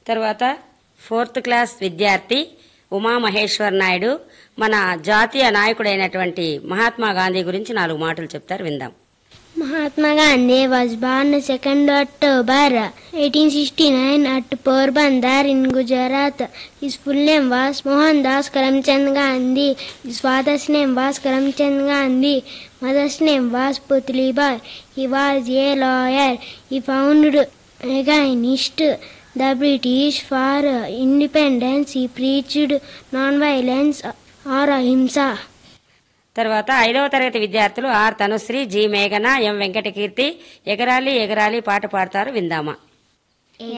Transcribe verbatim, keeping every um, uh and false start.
తర్వాత fourth class విద్యార్థి ఉమామహేశ్వర్ నాయుడు మన జాతీయ నాయకుడైనటువంటి మహాత్మా గాంధీ గురించి నాలుగు మాటలు చెప్తారు, విందాం. Mahatma Gandhi was born second October eighteen sixty-nine at Porbandar in Gujarat. His full name was Mohandas Karamchand Gandhi. His father's name was Karamchand Gandhi. Mother's name was Putlibai. He was a lawyer. He founded against the British for independence. He preached non-violence or ahimsa. తర్వాత ఐదవ తరగతి విద్యార్థులు are Tanushree, G మేఘన, ఎం వెంకటకీర్తి ఎగరాలి ఎగరాలి పాట పాడతారు, విందామా.